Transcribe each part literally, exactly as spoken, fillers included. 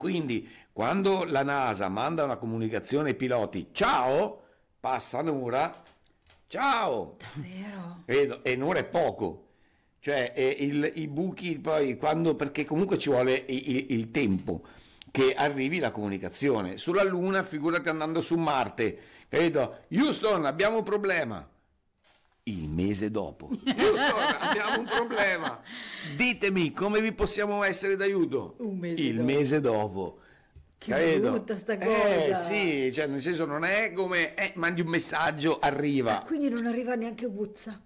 Quindi quando la NASA manda una comunicazione ai piloti, ciao, passa un'ora, ciao, Davvero? Vedo, e un'ora è poco, cioè eh, il- i buchi poi quando, perché comunque ci vuole i- i- il tempo che arrivi la comunicazione. Sulla Luna, figurati andando su Marte, capito? Houston, abbiamo un problema. Il mese dopo, Houston, abbiamo un problema. Ditemi come vi possiamo essere d'aiuto. Un mese Il dopo. mese dopo. Che Capito? brutta sta Eh cosa. sì, cioè nel senso non è come eh, mandi un messaggio, arriva. Ah, quindi non arriva neanche WhatsApp.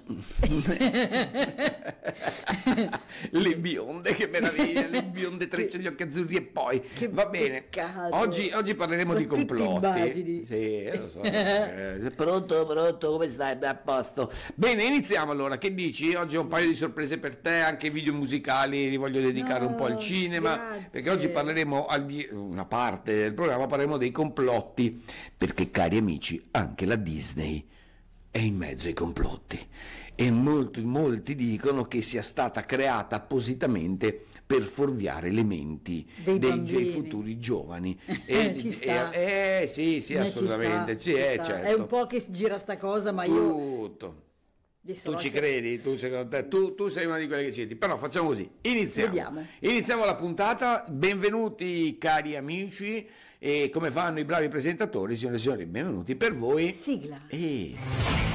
Le bionde, che meraviglia, le bionde trecce, gli occhi azzurri e poi Che va bene. peccato. Oggi, oggi parleremo Ma di tutti complotti. immagini. Sì, eh, lo so. Eh, pronto, pronto, come stai? A posto. Bene, iniziamo allora. Che dici? Oggi ho un paio di sorprese per te, anche video musicali li voglio dedicare No, un po' al cinema, grazie. perché oggi parleremo al di- una parte del programma parleremo dei complotti, perché cari amici, anche la Disney è in mezzo ai complotti e molti, molti dicono che sia stata creata appositamente per fuorviare le menti Dei dei, bambini. dei futuri giovani. Ci sta. Eh, eh, sì, sì, Eh, ci assolutamente. sta, Sì, ci eh, sta. certo. È un po' che si gira sta cosa, ma io Tutto. gli Tu sarò ci anche- credi? Tu, secondo te, tu, tu sei una di quelle che ci credi. Però facciamo così, iniziamo. Vediamo. Iniziamo la puntata. Benvenuti cari amici, e come fanno i bravi presentatori, signore e signori, benvenuti per voi. Sigla. E...